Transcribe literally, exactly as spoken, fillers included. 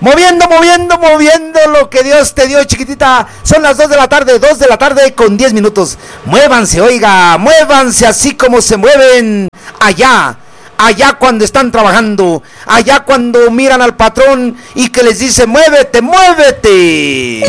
Moviendo, moviendo, moviendo lo que Dios te dio, chiquitita. Son las dos de la tarde, dos de la tarde con diez minutos. Muévanse, oiga, muévanse así como se mueven allá. Allá cuando están trabajando, allá cuando miran al patrón y que les dice, muévete, muévete.